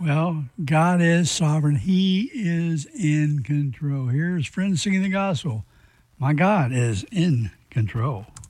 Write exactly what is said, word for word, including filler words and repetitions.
Well, God is sovereign. He is in control. Here's friends singing the gospel. My God is in control.